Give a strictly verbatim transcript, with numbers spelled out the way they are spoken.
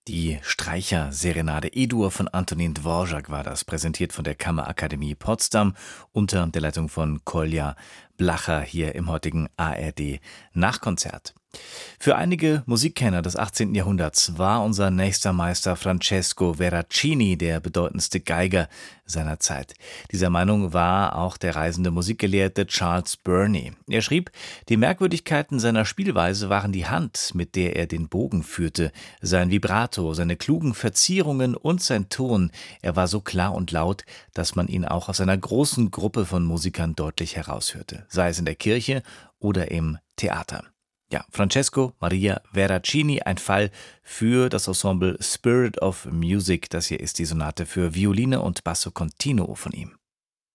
Die Streicher-Serenade E-Dur von Antonin Dvorak war das, präsentiert von der Kammerakademie Potsdam unter der Leitung von Kolja Blacher hier im heutigen A R D-Nachkonzert. Für einige Musikkenner des achtzehnten. Jahrhunderts war unser nächster Meister Francesco Veracini der bedeutendste Geiger seiner Zeit. Dieser Meinung war auch der reisende Musikgelehrte Charles Burney. Er schrieb, die Merkwürdigkeiten seiner Spielweise waren die Hand, mit der er den Bogen führte, sein Vibrato, seine klugen Verzierungen und sein Ton. Er war so klar und laut, dass man ihn auch aus einer großen Gruppe von Musikern deutlich heraushörte, sei es in der Kirche oder im Theater. Ja, Francesco Maria Veracini, ein Fall für das Ensemble Spirit of Music. Das hier ist die Sonate für Violine und Basso Continuo von ihm.